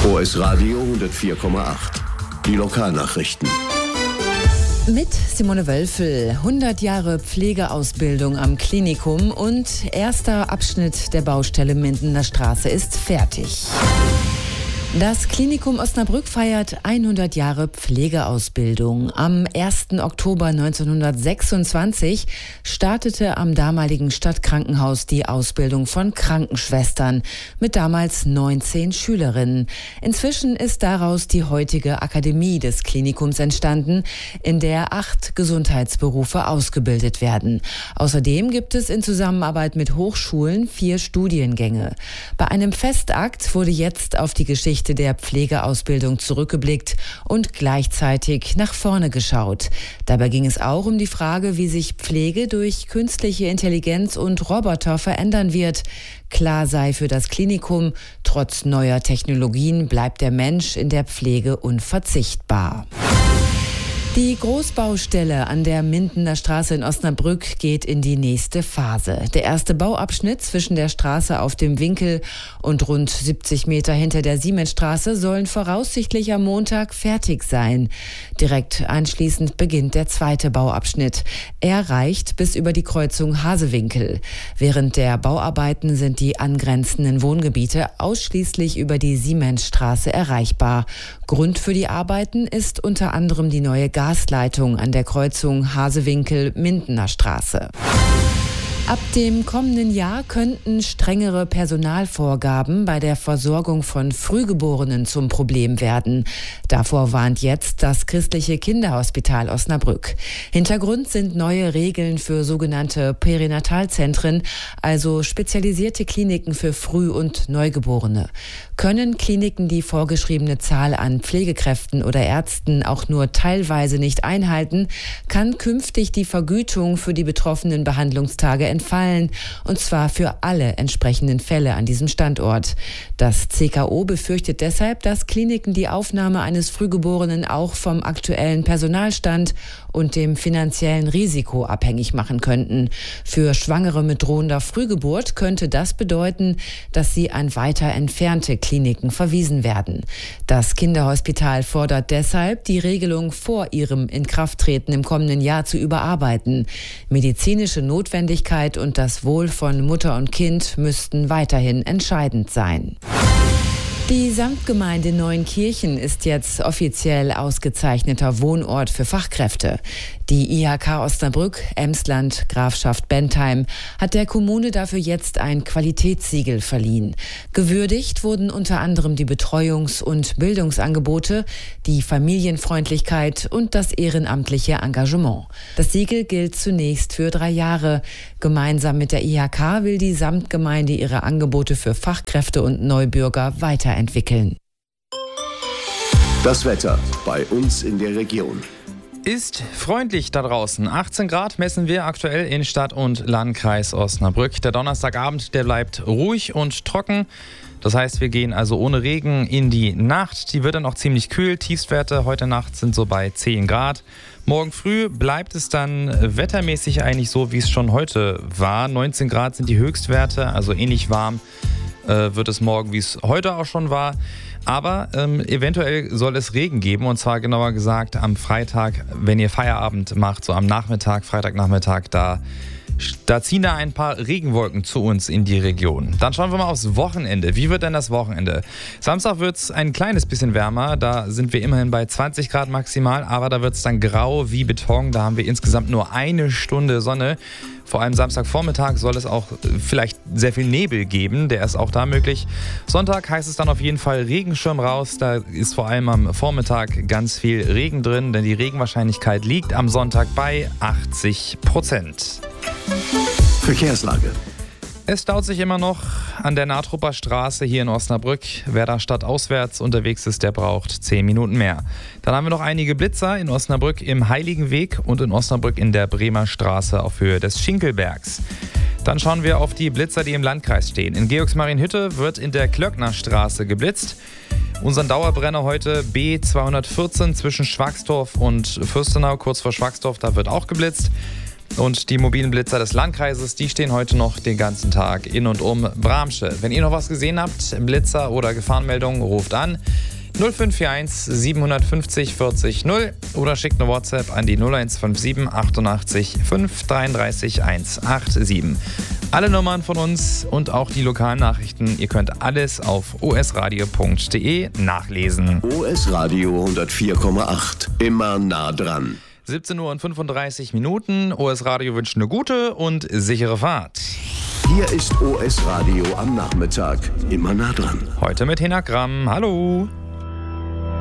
OS Radio 104,8. Die Lokalnachrichten. Mit Simone Wölfel, 100 Jahre Pflegeausbildung am Klinikum und erster Abschnitt der Baustelle Mindener Straße ist fertig. Das Klinikum Osnabrück feiert 100 Jahre Pflegeausbildung. Am 1. Oktober 1926 startete am damaligen Stadtkrankenhaus die Ausbildung von Krankenschwestern mit damals 19 Schülerinnen. Inzwischen ist daraus die heutige Akademie des Klinikums entstanden, in der 8 Gesundheitsberufe ausgebildet werden. Außerdem gibt es in Zusammenarbeit mit Hochschulen 4 Studiengänge. Bei einem Festakt wurde jetzt auf die Geschichte der Pflegeausbildung zurückgeblickt und gleichzeitig nach vorne geschaut. Dabei ging es auch um die Frage, wie sich Pflege durch künstliche Intelligenz und Roboter verändern wird. Klar sei für das Klinikum, trotz neuer Technologien bleibt der Mensch in der Pflege unverzichtbar. Die Großbaustelle an der Mindener Straße in Osnabrück geht in die nächste Phase. Der erste Bauabschnitt zwischen der Straße auf dem Winkel und rund 70 Meter hinter der Siemensstraße sollen voraussichtlich am Montag fertig sein. Direkt anschließend beginnt der zweite Bauabschnitt. Er reicht bis über die Kreuzung Hasewinkel. Während der Bauarbeiten sind die angrenzenden Wohngebiete ausschließlich über die Siemensstraße erreichbar. Grund für die Arbeiten ist unter anderem die neue Gasleitung an der Kreuzung Hasewinkel-Mindener Straße. Ab dem kommenden Jahr könnten strengere Personalvorgaben bei der Versorgung von Frühgeborenen zum Problem werden. Davor warnt jetzt das Christliche Kinderhospital Osnabrück. Hintergrund sind neue Regeln für sogenannte Perinatalzentren, also spezialisierte Kliniken für Früh- und Neugeborene. Können Kliniken die vorgeschriebene Zahl an Pflegekräften oder Ärzten auch nur teilweise nicht einhalten, kann künftig die Vergütung für die betroffenen Behandlungstage entfallen, und zwar für alle entsprechenden Fälle an diesem Standort. Das CKO befürchtet deshalb, dass Kliniken die Aufnahme eines Frühgeborenen auch vom aktuellen Personalstand und dem finanziellen Risiko abhängig machen könnten. Für Schwangere mit drohender Frühgeburt könnte das bedeuten, dass sie an weiter entfernte Kliniken verwiesen werden. Das Kinderhospital fordert deshalb, die Regelung vor ihrem Inkrafttreten im kommenden Jahr zu überarbeiten. Medizinische Notwendigkeit und das Wohl von Mutter und Kind müssten weiterhin entscheidend sein. Die Samtgemeinde Neuenkirchen ist jetzt offiziell ausgezeichneter Wohnort für Fachkräfte. Die IHK Osnabrück, Emsland, Grafschaft Bentheim hat der Kommune dafür jetzt ein Qualitätssiegel verliehen. Gewürdigt wurden unter anderem die Betreuungs- und Bildungsangebote, die Familienfreundlichkeit und das ehrenamtliche Engagement. Das Siegel gilt zunächst für 3 Jahre. Gemeinsam mit der IHK will die Samtgemeinde ihre Angebote für Fachkräfte und Neubürger weiterentwickeln. Das Wetter bei uns in der Region. Ist freundlich da draußen. 18 Grad messen wir aktuell in Stadt und Landkreis Osnabrück. Der Donnerstagabend, der bleibt ruhig und trocken. Das heißt, wir gehen also ohne Regen in die Nacht. Die wird dann auch ziemlich kühl. Tiefstwerte heute Nacht sind so bei 10 Grad. Morgen früh bleibt es dann wettermäßig eigentlich so, wie es schon heute war. 19 Grad sind die Höchstwerte, also ähnlich warm wird es morgen, wie es heute auch schon war. Aber eventuell soll es Regen geben, und zwar genauer gesagt am Freitag, wenn ihr Feierabend macht, so am Nachmittag, Freitagnachmittag, da ziehen da ein paar Regenwolken zu uns in die Region. Dann schauen wir mal aufs Wochenende. Wie wird denn das Wochenende? Samstag wird es ein kleines bisschen wärmer. Da sind wir immerhin bei 20 Grad maximal, aber da wird es dann grau wie Beton. Da haben wir insgesamt nur 1 Stunde Sonne. Vor allem Samstagvormittag soll es auch vielleicht sehr viel Nebel geben. Der ist auch da möglich. Sonntag heißt es dann auf jeden Fall Regenschirm raus. Da ist vor allem am Vormittag ganz viel Regen drin, denn die Regenwahrscheinlichkeit liegt am Sonntag bei 80%. Verkehrslage. Es staut sich immer noch an der Natrupper Straße hier in Osnabrück. Wer da stadtauswärts unterwegs ist, der braucht 10 Minuten mehr. Dann haben wir noch einige Blitzer in Osnabrück im Heiligenweg und in Osnabrück in der Bremer Straße auf Höhe des Schinkelbergs. Dann schauen wir auf die Blitzer, die im Landkreis stehen. In Georgsmarienhütte wird in der Klöcknerstraße geblitzt. Unseren Dauerbrenner heute B214 zwischen Schwagsdorf und Fürstenau, kurz vor Schwagsdorf, da wird auch geblitzt. Und die mobilen Blitzer des Landkreises, die stehen heute noch den ganzen Tag in und um Bramsche. Wenn ihr noch was gesehen habt, Blitzer oder Gefahrenmeldungen, ruft an 0541 750 40 0 oder schickt eine WhatsApp an die 0157 88 533 187. Alle Nummern von uns und auch die lokalen Nachrichten, ihr könnt alles auf osradio.de nachlesen. OS Radio 104,8. Immer nah dran. 17:35 Uhr. OS Radio wünscht eine gute und sichere Fahrt. Hier ist OS Radio am Nachmittag. Immer nah dran. Heute mit Hena Gramm. Hallo.